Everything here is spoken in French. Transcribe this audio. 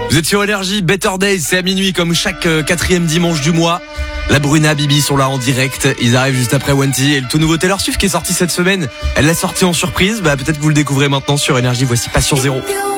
Vous êtes sur Énergie, Better Days, c'est à minuit comme chaque quatrième dimanche du mois. La Bruna, Bibi sont là en direct. Ils arrivent juste après Wanty et le tout nouveau Taylor Swift qui est sorti cette semaine. Elle l'a sorti en surprise. Peut-être que vous le découvrez maintenant sur Énergie. Voici Passion Zéro.